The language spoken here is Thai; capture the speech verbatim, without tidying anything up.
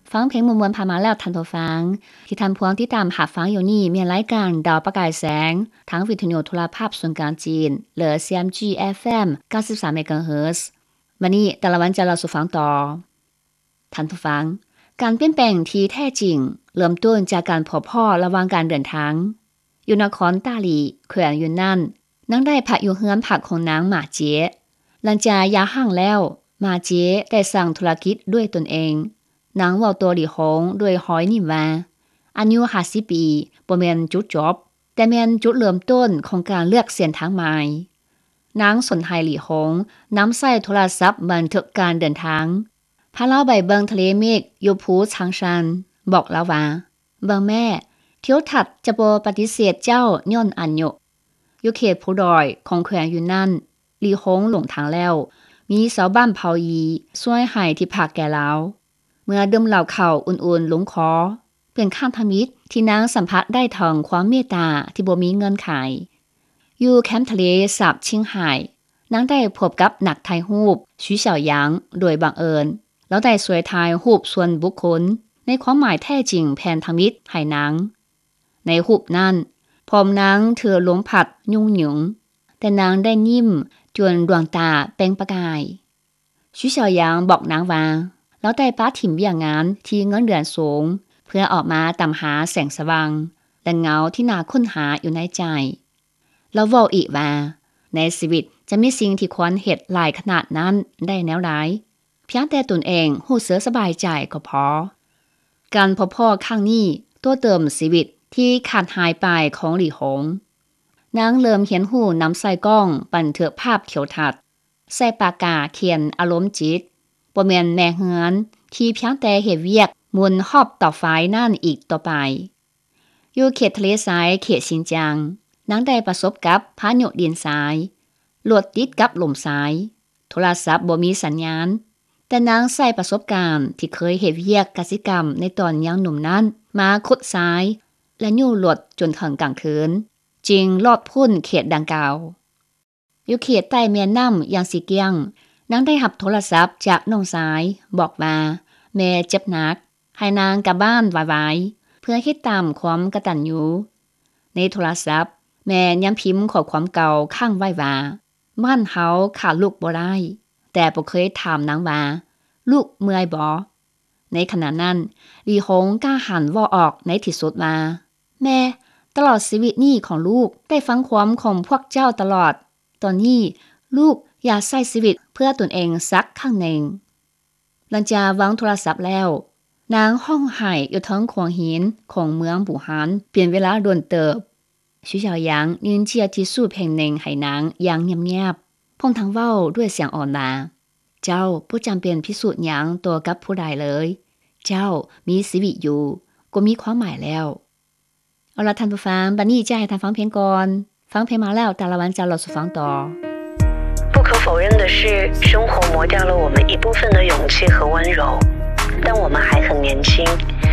ฟังเพลงมวลๆผ่านมาแล้วท่านผู้ฟังที่ท่านพวงที่ตามหับฟังอยู่นี่มีรายการดาวประกายแสงทั้งวิทยุโทรภาพส่วนกลางจีนหรือ ซี เอ็ม จี เอฟ เอ็ม เก้าสิบสาม เมกะเฮิรตซ์วันนี้แต่ละวันจะเราสู่ฟังต่อท่านผู้ฟังการเปลี่ยนแปลงที่แท้จริงเริ่มต้นจากการพบพ่อระหว่างการเดินทางอยู่นครตาหลีแขวงยูนนานนางได้พักอยู่เฮือนพักของนางหมาเจ๊หลังจากยาห่างแล้วหมาเจ๊ได้สร้างธุรกิจด้วยตนเองนางเว้าตัวหลีหงด้วยหอยนิ่มว่าอายุห้าสิบปีบ่แม่นจุดจบแต่แม่นจุดเริ่มต้นของการเลือกเส้นทางใหม่นางสนไทยหลีหงนำใส่โทรศัพท์บันทึกการเดินทางพาเราไปเบิงทะเลเมฆอยู่ภูชางชันบอกแล้วว่าเบิงแม่เที่ยวถัดจะบ่ปฏิเสธเจ้าย้อนอายุอยู่เขตภูดอยของแขวงอยู่นั่นหลีหงหลงทางแล้วมีชาวบ้านเผายีช่วยให้ที่พักแก่เราเมื่อดื่มเหล้าเข้าอุ่นๆลงคอเป็นข้ามทมิตรที่นางสัมผัสได้ถึงความเมตตาที่บ่มีเงินขายอยู่แคมป์ทะเลสาบชิงไห่นางได้พบกับนักถ่ายรูปชุเสี่ยวหยางโดยบังเอิญแล้วได้สวยถ่ายรูปส่วนบุคคลในความหมายแท้จริงแผนทมิตรให้นางในรูปนั้นพร้อมนางเธอลมผัดยุ่งหยุงแต่นางได้ยิ้มจนดวงตาเปล่งประกายชุเสี่ยวหยางบอกนางว่าแล้วได้ป้าถิ่มเบี้ยงานที่เงินเดือนสูงเพื่อออกมาตามหาแสงสว่างและเงาที่น่าค้นหาอยู่ในใจแล้วเว้าอีกว่าในชีวิตจะมีสิ่งที่ควรเฮ็ดหลายขนาดนั้นได้แนวใดเพียงแต่ตนเองรู้สึกสบายใจก็พอการพบพ่อครั้งนี้ตัวเติมชีวิตที่ขาดหายไปของหลี่หงนางเริ่มเขียนหูนำใส่กล้องบันทึกภาพเขียวทัดใส่ปากกาเขียนอารมณ์จิตบ่แม่นแม่เฮือนที่เพียงแต่เฮ็ดเวียกมุนหอบต่อไฟนั่นอีกต่อไปอยู่เขตทะเลทรายเขตชินจังนางได้ประสบกับพายุดินทรายรถติดกับลมทรายโทรศัพท์บ่มีสัญญาณแต่นางใส่ประสบการณ์ที่เคยเฮ็ดเวียกกสิกรรมในตอนยังหนุ่มนั้นมาขุดทรายและยู่รถจนถึงกลางคืนจึงลอดพ้นเขตดังกล่าวอยู่เขตใต้แม่น้ำอย่างสีเกียงนางได้รับโทรศัพท์จากน้องสายบอกว่าแม่เจ็บหนักให้นางกลับบ้านไวๆเพื่อเฮ็ดตามความกตัญญูในโทรศัพท์แม่ยังพิมพ์ข้อความเก่าข้างไว้ว่าบ้านเฮาขาดลูกบ่ได้แต่บ่เคยถามนางว่าลูกเมื่อยบ่ในขณะนั้นหลีหงกล้าหันเว้าออกในที่สุดว่าแม่ตลอดชีวิตนี้ของลูกได้ฟังความของพวกเจ้าตลอดตอนนี้ลูกอยากใช้ชีวิตเพื่อตนเองสักครั้งหนึ่งหลังจากวางโทรศัพท์แล้วนางห้องไห้อยู่ทั้งขวงหินของเมืองบู่ฮานเปลี่ยนเวลาด่วนเติบชุเสี่ยวหยางยืนเชียร์ที่สู้แห่งหนึ่งให้นางอย่างเงียบๆพร้อมทั้งเว้าด้วยเสียงอ่อนว่าเจ้าบ่จำเป็นพิสูจน์หยังตัวกับผู้ใดเลยเจ้ามีชีวิตอยู่ก็มีความหมายแล้วเอาล่ะท่านผู้ฟังบัดนี้จะให้ท่านฟังเพลงก่อนฟังเพลงมาแล้วแต่ละวันจะเราสู่ฟังต่อ不可否认的是，生活磨掉了我们一部分的勇气和温柔，但我们还很年轻。